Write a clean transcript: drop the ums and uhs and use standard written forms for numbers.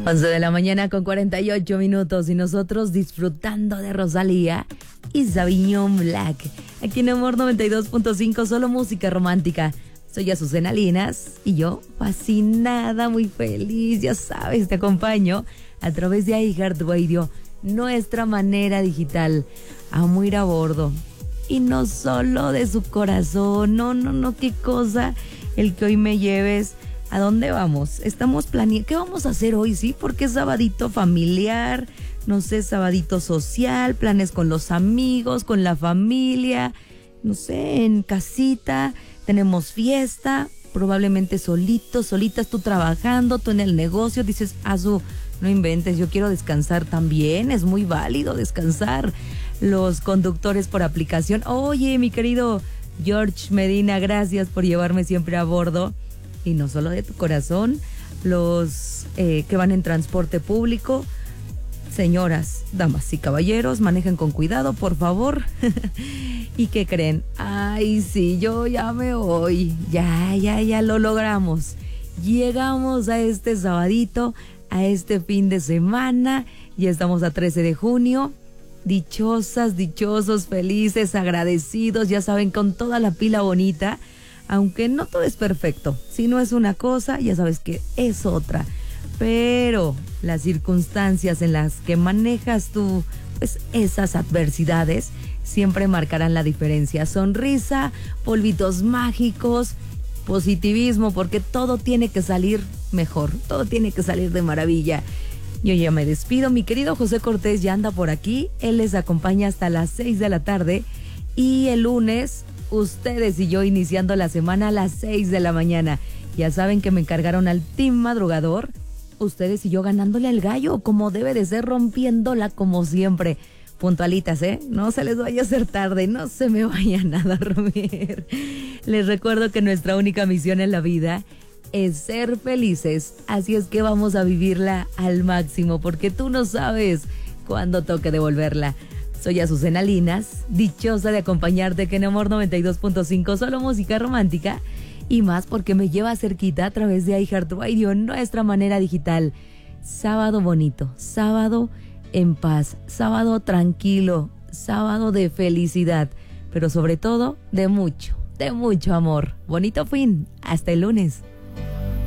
11 de la mañana con 48 minutos y nosotros disfrutando de Rosalía y Sauvignon Black. Aquí en Amor 92.5, solo música romántica. Soy Azucena Linas y yo fascinada, muy feliz, ya sabes, te acompaño a través de iHeartRadio, nuestra manera digital. Amo ir a bordo. Y no solo de su corazón, no, qué cosa el que hoy me lleves. ¿A dónde vamos? Estamos planeando, ¿qué vamos a hacer hoy? Sí, porque es sabadito familiar, no sé, sabadito social, planes con los amigos, con la familia, no sé, en casita, tenemos fiesta, probablemente solitos, solitas, tú trabajando, tú en el negocio, dices, Azu, no inventes, yo quiero descansar también, es muy válido descansar. Los conductores por aplicación, oye, mi querido George Medina, gracias por llevarme siempre a bordo. Y no solo de tu corazón, los que van en transporte público, señoras, damas y caballeros, manejen con cuidado, por favor. ¿Y qué creen? Ay, sí, yo ya me voy, ya lo logramos. Llegamos a este sabadito, a este fin de semana, ya estamos a 13 de junio. Dichosas, dichosos, felices, agradecidos, ya saben, con toda la pila bonita. Aunque no todo es perfecto, si no es una cosa, ya sabes que es otra. Pero las circunstancias en las que manejas tú, pues esas adversidades, siempre marcarán la diferencia. Sonrisa, polvitos mágicos, positivismo, porque todo tiene que salir mejor, todo tiene que salir de maravilla. Yo ya me despido, mi querido José Cortés ya anda por aquí, él les acompaña hasta las 6 de la tarde y el lunes ustedes y yo iniciando la semana a las 6 de la mañana. Ya saben que me encargaron al team madrugador. Ustedes y yo ganándole al gallo, como debe de ser, rompiéndola como siempre. Puntualitas, ¿eh? No se les vaya a hacer tarde, no se me vaya nada a dormir. Les recuerdo que nuestra única misión en la vida es ser felices. Así es que vamos a vivirla al máximo, porque tú no sabes cuándo toque devolverla. Soy Azucena Linas, dichosa de acompañarte que en Amor 92.5, solo música romántica y más porque me lleva cerquita a través de iHeartRadio, nuestra manera digital. Sábado bonito, sábado en paz, sábado tranquilo, sábado de felicidad, pero sobre todo de mucho amor. Bonito fin, hasta el lunes.